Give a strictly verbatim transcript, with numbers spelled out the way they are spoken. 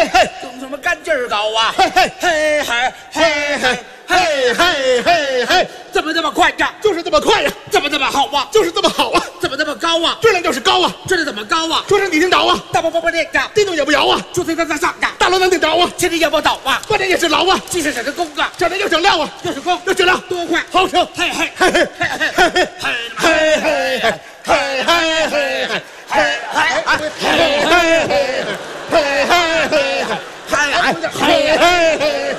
嘿嘿， 怎么干劲儿高啊？ 嘿嘿嘿嘿嘿嘿嘿嘿嘿嘿， 怎么这么快呀？ 就是这么快呀， 怎么这么好啊？ 就是这么好啊， 怎么这么高啊？ 质量就是高啊， 质量怎么高啊？ 说声你听着啊， 大波波波这个， 地动也不摇啊， 猪嘴在那上啊， 大楼能顶着啊， 千里也不倒啊， 关键也是牢啊， 即使省着工啊， 整人又整料啊， 又是工又整料， 多快， 好车， 嘿嘿嘿嘿嘿嘿嘿嘿。